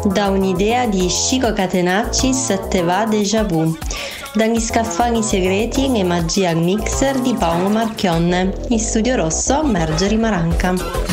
Da un'idea di Chico Catenaccis te va déjà vu. Dagli scaffali segreti e magia al mixer di Paolo Marchionne. In studio rosso Margherita Maranca.